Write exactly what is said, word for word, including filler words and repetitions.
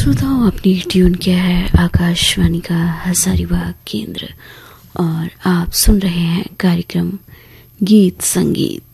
श्रोताओं, आपने ट्यून किया है आकाशवाणी का हजारीबाग केंद्र और आप सुन रहे हैं कार्यक्रम गीत संगीत।